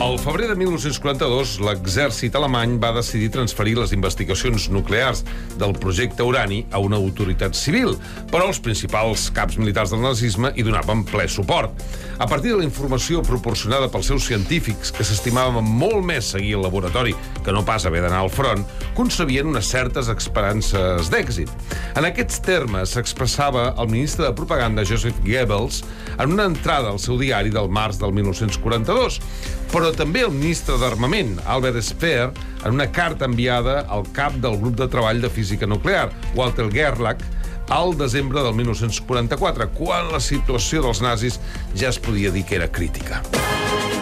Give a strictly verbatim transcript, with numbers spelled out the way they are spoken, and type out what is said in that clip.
Al febrer de mil nou-cents quaranta-dos, l'exèrcit alemany va decidir transferir les investigacions nuclears del projecte Urani a una autoritat civil, però els principals caps militars del nazisme hi donaven ple suport. A partir de la informació proporcionada pels seus científics, que s'estimaven molt més seguir el laboratori que no pas haver d'anar al front, concebien unes certes esperances d'èxit. En aquests termes s'expressava el ministre de Propaganda Joseph Goebbels en una entrada al seu diari del març del mil nou-cents quaranta-dos, però també el ministre d'Armament, Albert Speer, en una carta enviada al cap del grup de treball de física nuclear, Walter Gerlach, al desembre del mil nou-cents quaranta-quatre, quan la situació dels nazis ja es podia dir que era crítica.